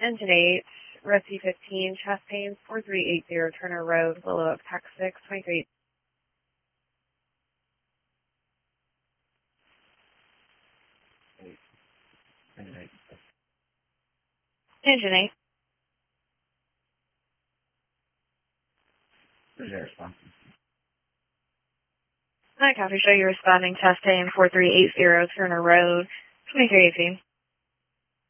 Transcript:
Engine 8, Rescue 15, chest pains, 4380 Turner Road, Willow Oak, Texas, 23. Engine 8. Where's your response? Hi, copy. Show you responding chest pain, 4380 Turner Road, 2318.